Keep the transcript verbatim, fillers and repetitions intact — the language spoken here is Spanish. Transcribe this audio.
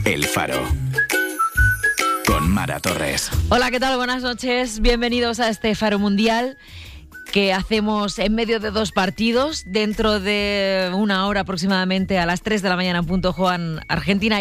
El Faro. Con Mara Torres. Hola, ¿qué tal? Buenas noches. Bienvenidos a este Faro Mundial que hacemos en medio de dos partidos. Dentro de una hora aproximadamente, a las tres de la mañana en punto, juegan Argentina